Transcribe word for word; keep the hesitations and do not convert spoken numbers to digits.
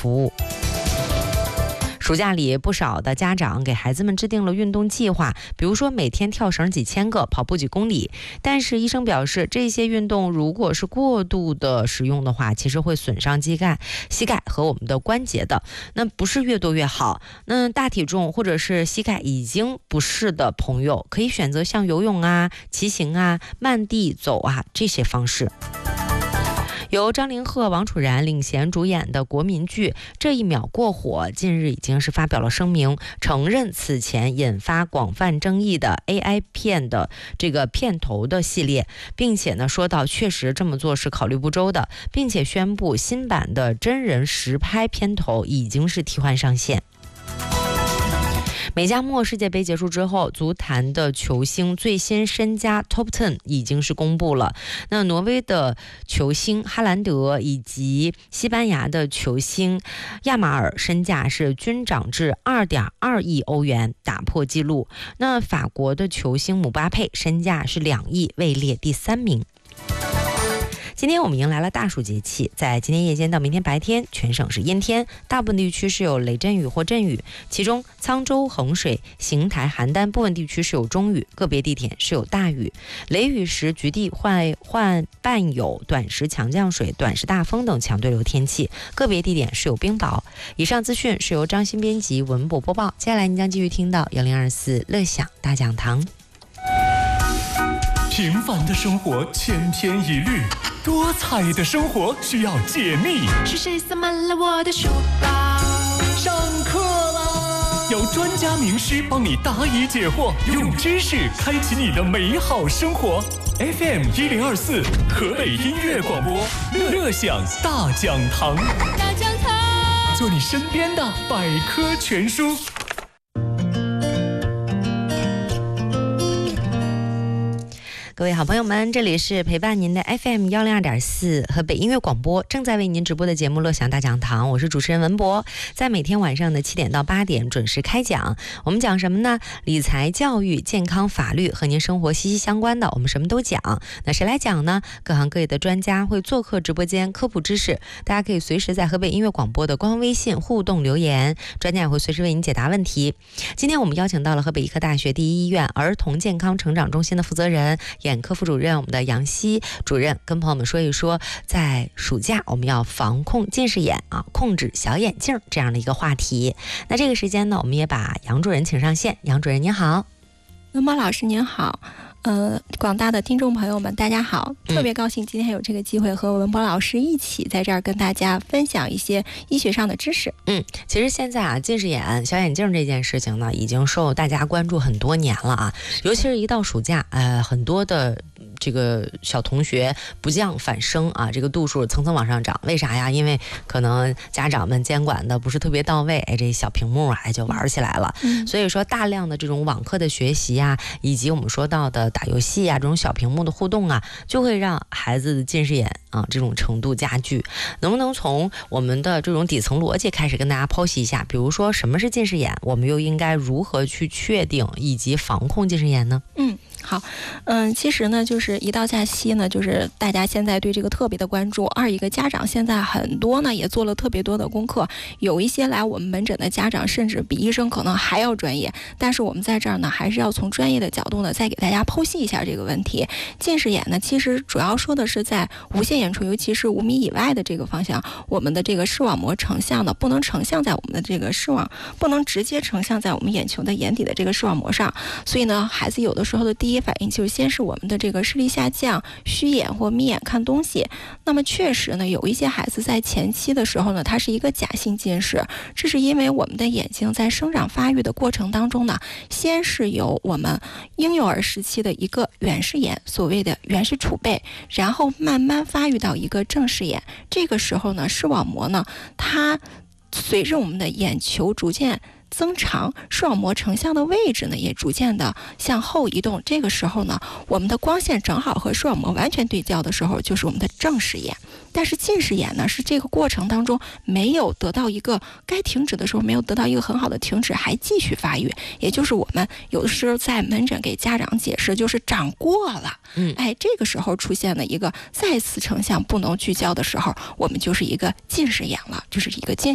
服务。暑假里，不少的家长给孩子们制定了运动计划，比如说每天跳绳几千个，跑步几公里。但是医生表示，这些运动如果是过度的使用的话，其实会损伤膝盖、膝盖和我们的关节的。那不是越多越好。那大体重或者是膝盖已经不适的朋友，可以选择像游泳啊、骑行啊、慢地走啊这些方式。由张凌赫、王楚然领衔主演的国民剧《这一秒过火》近日已经是发表了声明，承认此前引发广泛争议的 A I 片的这个片头的系列，并且呢说到确实这么做是考虑不周的，并且宣布新版的真人实拍片头已经是替换上线。美加墨世界杯结束之后，足坛的球星最新身家 Top 十已经是公布了。那挪威的球星哈兰德以及西班牙的球星亚马尔身价是均涨至 二点二亿欧元，打破纪录。那法国的球星姆巴佩身价是两亿，位列第三名。今天我们迎来了大暑节气，在今天夜间到明天白天，全省是阴天，大部分地区是有雷阵雨或阵雨，其中沧州、衡水、邢台、邯郸部分地区是有中雨，个别地点是有大雨。雷雨时局地会患伴有短时强降水、短时大风等强对流天气，个别地点是有冰雹。以上资讯是由张鑫编辑文播播报，接下来您将继续听到幺零二四乐享大讲堂。 平凡的生活千篇一律，多彩的生活需要解密。 是谁塞满了我的书包？ 上课啦！有专家名师帮你答疑解惑，用知识开启你的美好生活。F M 一零二四，河北音乐广播，乐享大讲堂。 大讲堂， 做你身边的百科全书。 各位好朋友们，这里是陪伴您的 F M 幺零二点四河北音乐广播，正在为您直播的节目《乐享大讲堂》，我是主持人文博，在每天晚上的七点到八点准时开讲。我们讲什么呢？理财、教育、健康、法律，和您生活息息相关的，我们什么都讲。那谁来讲呢？各行各业的专家会做客直播间科普知识，大家可以随时在河北音乐广播的官方微信互动留言，专家也会随时为您解答问题。今天我们邀请到了河北医科大学第一医院儿童健康成长中心的负责人、眼科副主任我们的杨希主任，跟朋友们说一说，在暑假我们要防控近视眼啊，控制小眼镜这样的一个话题。那这个时间呢，我们也把杨主任请上线。杨主任您好。 文博老师您好。呃，广大的听众朋友们，大家好！特别高兴今天有这个机会和文博老师一起在这儿跟大家分享一些医学上的知识。 嗯，其实现在啊，近视眼、小眼镜这件事情呢，已经受大家关注很多年了啊。尤其是一到暑假，呃，很多的这个小同学不降反升啊，这个度数层层往上涨。为啥呀？因为可能家长们监管的不是特别到位，哎，这小屏幕啊，哎就玩起来了。嗯、所以说，大量的这种网课的学习啊，以及我们说到的打游戏啊，这种小屏幕的互动啊，就会让孩子的近视眼啊这种程度加剧。能不能从我们的这种底层逻辑开始跟大家剖析一下？比如说什么是近视眼，我们又应该如何去确定以及防控近视眼呢？ 嗯。好，嗯，其实呢，就是一到假期呢，就是大家现在对这个特别的关注。二一个家长现在很多呢，也做了特别多的功课，有一些来我们门诊的家长，甚至比医生可能还要专业。但是我们在这儿呢，还是要从专业的角度呢，再给大家剖析一下这个问题。近视眼呢，其实主要说的是在无线眼处，尤其是五米以外的这个方向，我们的这个视网膜成像呢，不能成像在我们的这个视网，不能直接成像在我们眼球的眼底的这个视网膜上。所以呢，孩子有的时候的第一反应就是先是我们的这个视力下降，虚眼或眯眼看东西。那么确实呢，有一些孩子在前期的时候呢，它是一个假性近视，这是因为我们的眼睛在生长发育的过程当中呢，先是由我们婴幼儿时期的一个远视眼，所谓的远视储备，然后慢慢发育到一个正视眼。这个时候呢，视网膜呢，它随着我们的眼球逐渐增长，视网膜成像的位置呢也逐渐的向后移动。这个时候呢，我们的光线正好和视网膜完全对焦的时候，就是我们的正视眼。但是近视眼呢，是这个过程当中没有得到一个该停止的时候没有得到一个很好的停止，还继续发育。也就是我们有的时候在门诊给家长解释，就是长过了。嗯，哎，这个时候出现了一个再次成像不能聚焦的时候，我们就是一个近视眼了，就是一个近